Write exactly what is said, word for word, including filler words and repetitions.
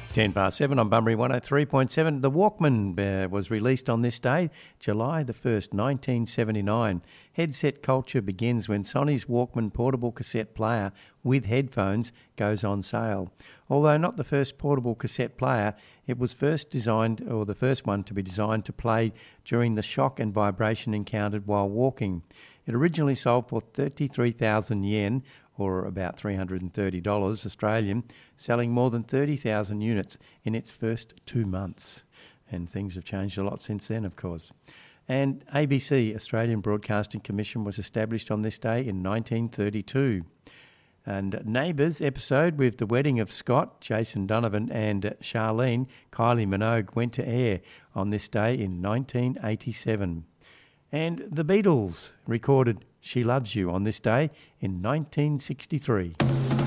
ten past seven on Bunbury one oh three point seven. The Walkman uh, was released on this day, July the first, nineteen seventy-nine. Headset culture begins when Sony's Walkman portable cassette player with headphones goes on sale. Although not the first portable cassette player, it was first designed, or the first one to be designed to play during the shock and vibration encountered while walking. It originally sold for thirty-three thousand yen, or about three hundred thirty dollars Australian, selling more than thirty thousand units in its first two months. And things have changed a lot since then, of course. And A B C, Australian Broadcasting Commission, was established on this day in nineteen thirty-two. And Neighbours episode with the wedding of Scott, Jason Donovan and Charlene, Kylie Minogue, went to air on this day in nineteen eighty-seven. And the Beatles recorded She Loves You on this day in nineteen sixty-three.